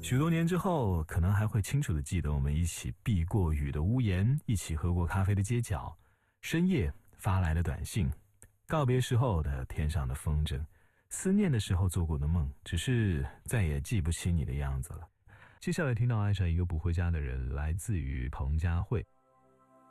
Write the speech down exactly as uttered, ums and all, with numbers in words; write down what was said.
许多年之后，可能还会清楚地记得我们一起避过雨的屋檐，一起喝过咖啡的街角，深夜发来的短信，告别时候的天上的风筝，思念的时候做过的梦，只是再也记不起你的样子了。接下来听到爱上一个不回家的人，来自于彭佳慧。